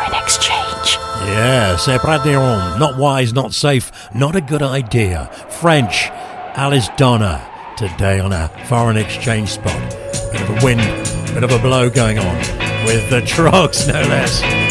foreign exchange. Yeah, c'est pas dire, not wise, not safe, not a good idea. French, Alice Donna, today on a foreign exchange spot. Bit of a wind, bit of a blow going on with the Trogs, no less.